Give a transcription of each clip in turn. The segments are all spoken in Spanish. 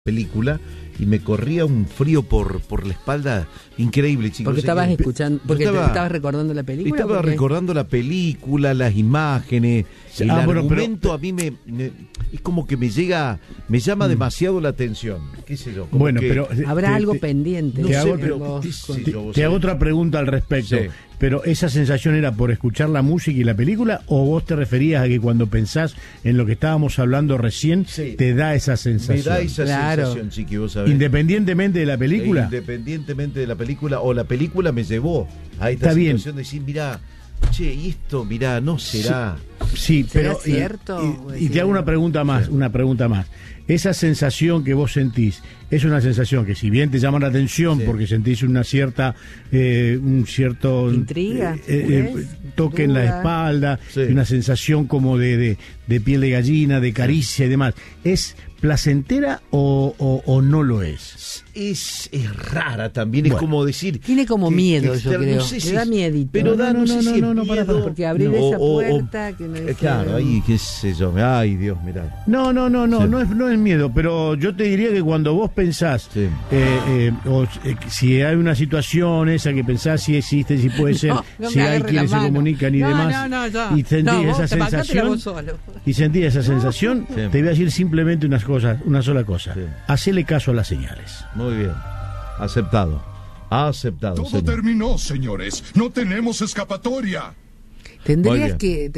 película y me corría un frío por la espalda increíble, chicos. Porque estabas escuchando, porque estabas recordando la película. Estaba recordando la película, las imágenes, el argumento pero, a mí es como que me llama demasiado la atención, qué sé yo. Pero habrá algo pendiente. Te hago otra pregunta al respecto. Sí. Pero ¿esa sensación era por escuchar la música y la película, o vos te referías a que cuando pensás en lo que estábamos hablando recién, te da esa sensación? Me da esa sensación, chiqui, vos sabés. ¿Independientemente de la película? Independientemente de la película, o la película me llevó a esta situación de decir, mirá, che, y esto, mirá, no será... Sí, pero cierto. Y te hago una pregunta más, Esa sensación que vos sentís es una sensación que, si bien te llama la atención porque sentís una cierta un cierto intriga, toque en la espalda, una sensación como de piel de gallina, de caricia y demás, ¿es placentera o no lo es? Es rara también, es como decir... Tiene como miedo, yo creo. No sé le da miedito. Pero no, para, porque abrir esa puerta... que me claro, ahí, qué sé yo, ay Dios, mirá. No es miedo, pero yo te diría que cuando vos pensás, si hay una situación esa que pensás si existe, si puede ser, si hay quienes se comunican y demás, y sentís esa sensación, te voy a decir simplemente una sola cosa. Hacele caso a las señales. Muy bien, aceptado. Todo señor. Terminó, señores. No tenemos escapatoria. Tendrías que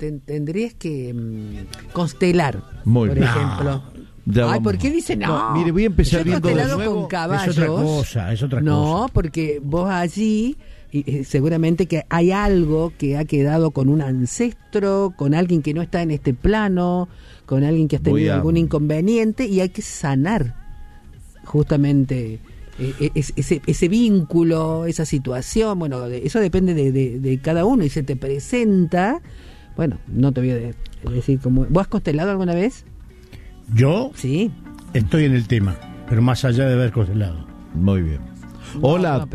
constelar, por ejemplo. ¿Por qué dice no? Mire, voy a empezar viendo de nuevo. Con caballos. Es otra cosa. No, porque vos allí seguramente que hay algo que ha quedado con un ancestro, con alguien que no está en este plano, con alguien que ha tenido algún inconveniente, y hay que sanar justamente ese vínculo, esa situación. Bueno, eso depende de cada uno, y se te presenta. Bueno, no te voy a decir cómo. ¿Vos has constelado alguna vez? ¿Yo? Sí. Estoy en el tema, pero más allá de haber constelado. Muy bien. Hola.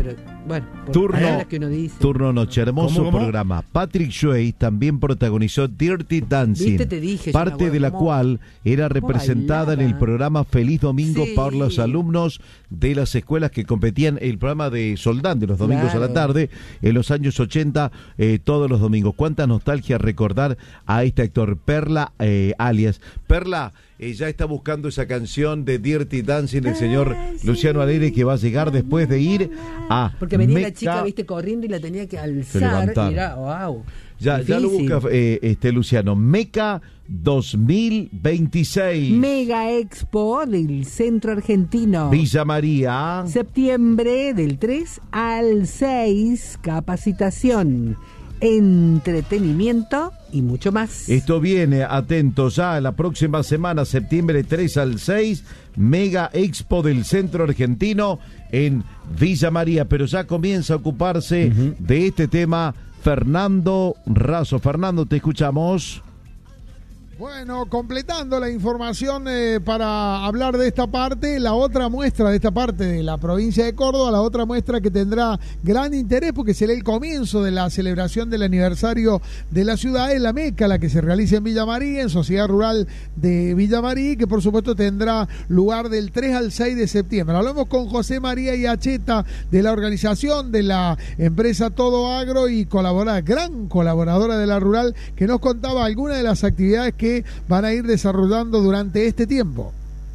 Turno noche, hermoso programa. Patrick Swayze también protagonizó Dirty Dancing, parte de la cual era representada en el programa Feliz Domingo por los alumnos de las escuelas que competían, el programa de Soldán de los domingos a la tarde en los años 80, todos los domingos. Cuánta nostalgia recordar a este actor. Perla, alias Perla, ya está buscando esa canción de Dirty Dancing el señor Luciano Alegre, que va a llegar después de ir a porque venía la chica, corriendo, y la tenía que alzar. Mirá, wow. Ya lo busca Luciano. Meca 2026. Mega Expo del Centro Argentino. Villa María. Septiembre del 3 al 6. Capacitación, entretenimiento y mucho más. Esto viene, atentos, ya la próxima semana, septiembre 3 al 6, Mega Expo del Centro Argentino en Villa María, pero ya comienza a ocuparse de este tema Fernando Razo. Fernando, te escuchamos. Bueno, completando la información para hablar de esta parte, la otra muestra de esta parte de la provincia de Córdoba, la otra muestra que tendrá gran interés porque será el comienzo de la celebración del aniversario de la ciudad, es la Meca, la que se realiza en Villa María, en Sociedad Rural de Villa María, que por supuesto tendrá lugar del 3 al 6 de septiembre. Hablamos con José María Iacheta de la organización de la empresa Todo Agro y gran colaboradora de la Rural, que nos contaba algunas de las actividades que van a ir desarrollando durante este tiempo.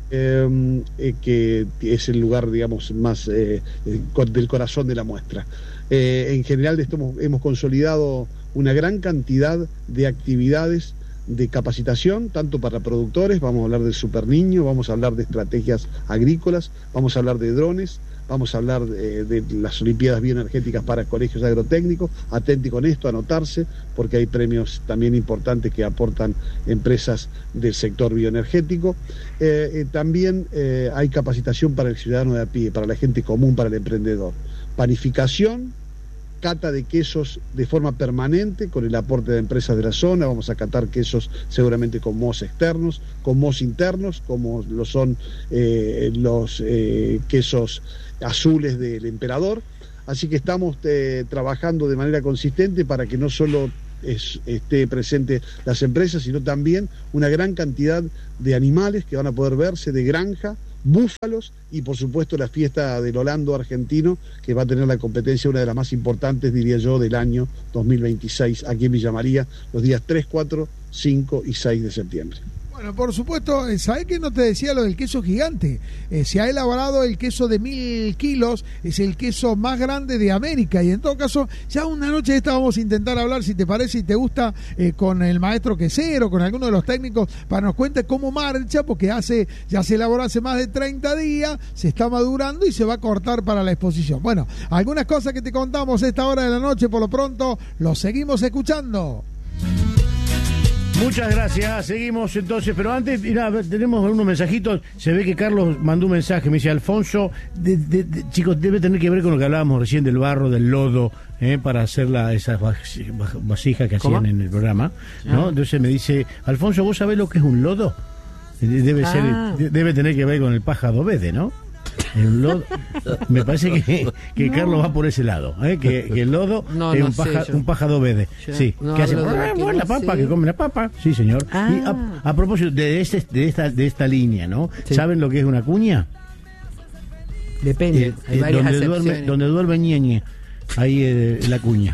Que es el lugar, digamos, más del corazón de la muestra. En general hemos consolidado una gran cantidad de actividades de capacitación, tanto para productores. Vamos a hablar del Super Niño, vamos a hablar de estrategias agrícolas, vamos a hablar de drones, vamos a hablar de las Olimpiadas Bioenergéticas para colegios agrotécnicos. Atenti con esto, anotarse, porque hay premios también importantes que aportan empresas del sector bioenergético. También hay capacitación para el ciudadano de a pie, para la gente común, para el emprendedor. Panificación, cata de quesos de forma permanente con el aporte de empresas de la zona. Vamos a catar quesos seguramente con mohos externos, con mohos internos, como lo son los quesos azules del Emperador. Así que estamos trabajando de manera consistente para que no solo esté presente las empresas, sino también una gran cantidad de animales que van a poder verse, de granja, búfalos y por supuesto la fiesta del Holando argentino, que va a tener la competencia, una de las más importantes, diría yo, del año 2026 aquí en Villa María, los días 3, 4, 5 y 6 de septiembre. Bueno, por supuesto, ¿sabés que no te decía lo del queso gigante? Se ha elaborado el queso de 1000 kilos, es el queso más grande de América, y en todo caso, ya una noche de esta vamos a intentar hablar, si te parece y te gusta, con el maestro quesero, con alguno de los técnicos, para que nos cuente cómo marcha, porque ya se elaboró hace más de 30 días, se está madurando y se va a cortar para la exposición. Bueno, algunas cosas que te contamos a esta hora de la noche, por lo pronto, lo seguimos escuchando. Muchas gracias, seguimos entonces, pero antes, mirá, tenemos unos mensajitos. Se ve que Carlos mandó un mensaje, me dice: Alfonso, chicos, debe tener que ver con lo que hablábamos recién del barro, del lodo, para hacer esas vasijas que hacían en el programa, ¿no? Entonces me dice: Alfonso, ¿vos sabés lo que es un lodo? Debe tener que ver con el paja Dovede, ¿no? El lodo, me parece que Carlos va por ese lado, que el lodo es un paja Dovede, sí, que hace la papa, que come la papa, sí señor. Y a propósito de esta línea, ¿no? Sí. ¿Saben lo que es una cuña? Depende, hay varias donde duerme Ñeñe. Ahí la cuña.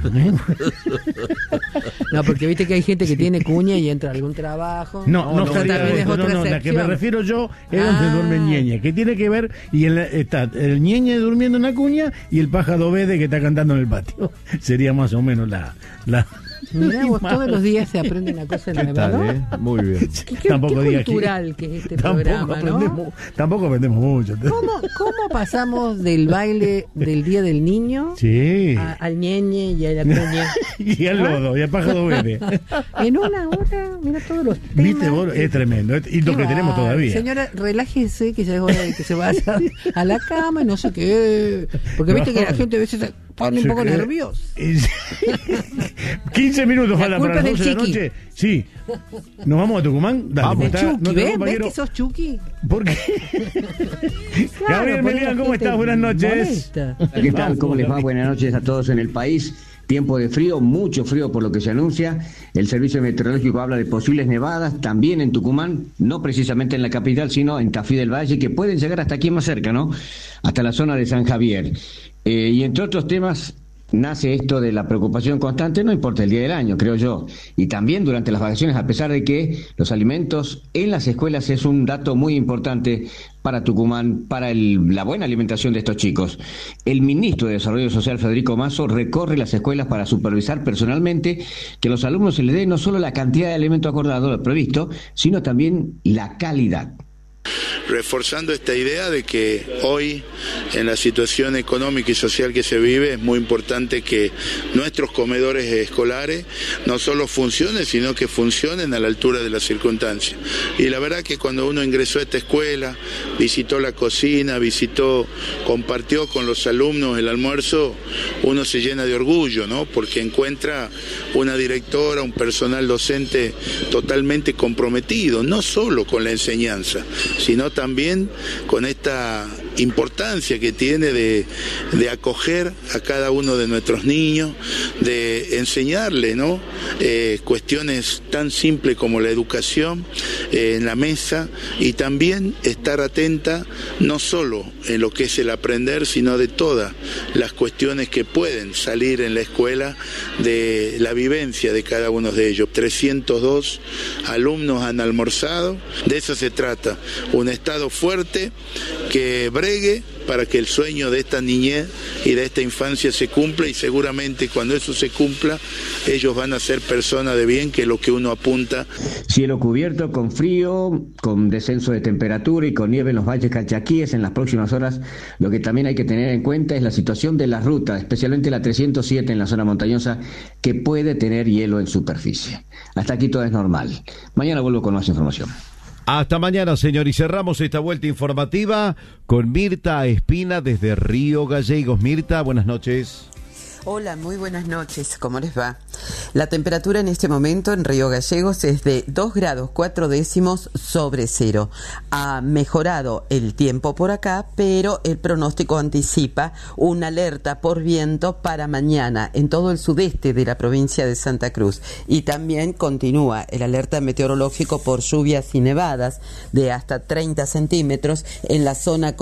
No, porque viste que hay gente que tiene cuña y entra a algún trabajo. No, la que me refiero yo es donde duerme Ñeñe, que tiene que ver, y está el Ñeñe durmiendo en la cuña y el paja Dovede que está cantando en el patio. Sería más o menos la Mirá, vos todos los días se aprende una cosa nueva, ¿no? Muy bien. Qué cultural que es este programa, ¿no? Tampoco aprendemos mucho. ¿Cómo pasamos del baile del Día del Niño al Ñeñe y a la cuña? Y al lodo, y al pájaro verde. En una hora, mira todos los temas. Viste vos, es tremendo. Y lo que tenemos todavía. Señora, relájese, que ya es hora de que se vaya a la cama, no sé qué. Porque viste que la gente a veces se pone un poco nerviosa. 15 minutos faltan para las 12 de la noche. Sí. ¿Nos vamos a Tucumán? Dale, vamos, Chucky, ¿ves que sos Chucky? ¿Por qué? Claro, Gabriel Melián, ¿cómo estás? Buenas noches. ¿Qué tal? ¿Cómo les va? Buenas noches a todos en el país. Tiempo de frío, mucho frío por lo que se anuncia. El servicio meteorológico habla de posibles nevadas también en Tucumán, no precisamente en la capital, sino en Tafí del Valle, que pueden llegar hasta aquí más cerca, ¿no? Hasta la zona de San Javier. Y entre otros temas, nace esto de la preocupación constante, no importa el día del año, creo yo. Y también durante las vacaciones, a pesar de que los alimentos en las escuelas es un dato muy importante para Tucumán, para la buena alimentación de estos chicos. El ministro de Desarrollo Social, Federico Mazo, recorre las escuelas para supervisar personalmente que los alumnos se les dé no solo la cantidad de alimento acordado, lo previsto, sino también la calidad. Reforzando esta idea de que hoy, en la situación económica y social que se vive, es muy importante que nuestros comedores escolares no solo funcionen, sino que funcionen a la altura de las circunstancias. Y la verdad que cuando uno ingresó a esta escuela, visitó la cocina, compartió con los alumnos el almuerzo, uno se llena de orgullo, ¿no? Porque encuentra una directora, un personal docente totalmente comprometido, no solo con la enseñanza, sino también con esta importancia que tiene de acoger a cada uno de nuestros niños, de enseñarle, ¿no? Cuestiones tan simples como la educación en la mesa, y también estar atenta no solo en lo que es el aprender, sino de todas las cuestiones que pueden salir en la escuela de la vivencia de cada uno de ellos. 302 alumnos han almorzado, de eso se trata, un Estado fuerte que bregue para que el sueño de esta niñez y de esta infancia se cumpla, y seguramente cuando eso se cumpla ellos van a ser personas de bien, que es lo que uno apunta. Cielo cubierto, con frío, con descenso de temperatura y con nieve en los valles calchaquíes en las próximas horas. Lo que también hay que tener en cuenta es la situación de las rutas, especialmente la 307 en la zona montañosa, que puede tener hielo en superficie. Hasta aquí todo es normal. Mañana vuelvo con más información. Hasta mañana, señor, y cerramos esta vuelta informativa con Mirta Espina desde Río Gallegos. Mirta, buenas noches. Hola, muy buenas noches, ¿cómo les va? La temperatura en este momento en Río Gallegos es de 2 grados 4 décimos sobre cero. Ha mejorado el tiempo por acá, pero el pronóstico anticipa una alerta por viento para mañana en todo el sudeste de la provincia de Santa Cruz. Y también continúa el alerta meteorológico por lluvias y nevadas de hasta 30 centímetros en la zona